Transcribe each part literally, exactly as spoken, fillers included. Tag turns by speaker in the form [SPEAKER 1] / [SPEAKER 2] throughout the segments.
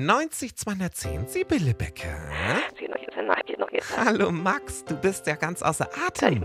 [SPEAKER 1] neunzig zweihundertzehn, Sibylle Becker. Hallo Max, du bist ja ganz außer Atem.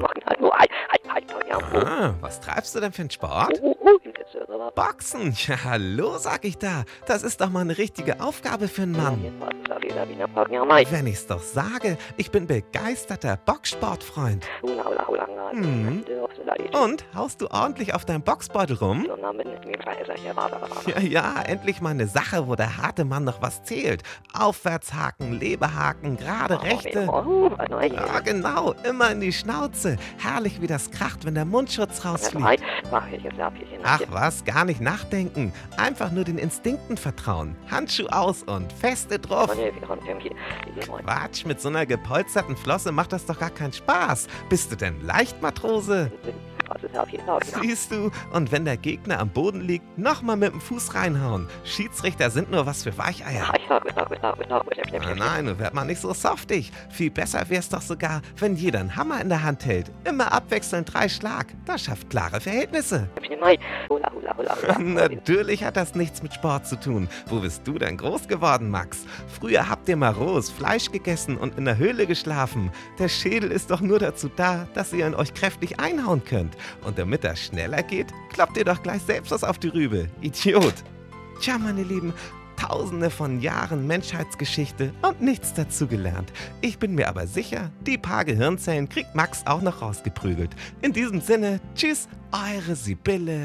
[SPEAKER 1] Ah, was treibst du denn für einen Sport? Boxen? Ja, hallo, sag ich da. Das ist doch mal eine richtige Aufgabe für einen Mann. Wenn ich's doch sage, ich bin begeisterter Boxsportfreund. Hm. Und, haust du ordentlich auf deinem Boxbeutel rum? Ja, ja, endlich mal eine Sache, wo der harte Mann noch was zählt. Aufwärtshaken, Leberhaken, gerade Rechte. Ja, genau, immer in die Schnauze. Herrlich, wie das kracht, wenn der Mundschutz rausfliegt. Ach was, gar nicht nachdenken. Einfach nur den Instinkten vertrauen. Handschuh aus und feste drauf. Quatsch, mit so einer gepolsterten Flosse macht das doch gar keinen Spaß. Bist du denn Leichtmatrose? Siehst du, und wenn der Gegner am Boden liegt, nochmal mit dem Fuß reinhauen. Schiedsrichter sind nur was für Weicheier. Na, nein, nun werd mal nicht so softig. Viel besser wär's doch sogar, wenn jeder einen Hammer in der Hand hält. Immer abwechselnd drei Schlag. Das schafft klare Verhältnisse. Natürlich hat das nichts mit Sport zu tun. Wo bist du denn groß geworden, Max? Früher habt ihr mal rohes Fleisch gegessen und in der Höhle geschlafen. Der Schädel ist doch nur dazu da, dass ihr in euch kräftig einhauen könnt. Und damit das schneller geht, kloppt ihr doch gleich selbst was auf die Rübe. Idiot! Tja, meine Lieben, Tausende von Jahren Menschheitsgeschichte und nichts dazugelernt. Ich bin mir aber sicher, die paar Gehirnzellen kriegt Max auch noch rausgeprügelt. In diesem Sinne, tschüss, eure Sibylle.